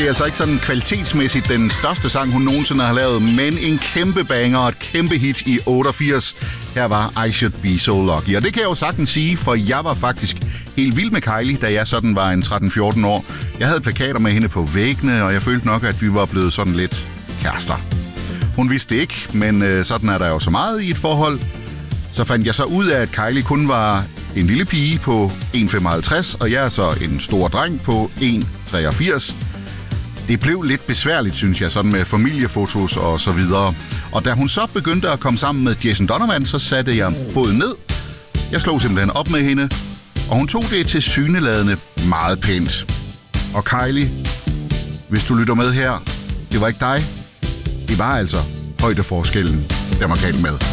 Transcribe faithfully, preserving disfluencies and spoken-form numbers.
måske altså ikke sådan kvalitetsmæssigt den største sang, hun nogensinde har lavet, men en kæmpe banger og et kæmpe hit i otteogfirs. Her var I Should Be So Lucky. Og det kan jeg jo sagtens sige, for jeg var faktisk helt vild med Kylie, da jeg sådan var en tretten fjorten år. Jeg havde plakater med hende på væggene, og jeg følte nok, at vi var blevet sådan lidt kærester. Hun vidste det ikke, men øh, sådan er der jo så meget i et forhold. Så fandt jeg så ud af, at Kylie kun var en lille pige på en komma femoghalvtreds, og jeg er så en stor dreng på en komma treogfirs. Det blev lidt besværligt, synes jeg, sådan med familiefotos og så videre. Og da hun så begyndte at komme sammen med Jason Donovan, så satte jeg foden ned. Jeg slog simpelthen op med hende, og hun tog det til syneladende meget pænt. Og Kylie, hvis du lytter med her, det var ikke dig. Det var altså højdeforskellen, der var galt med.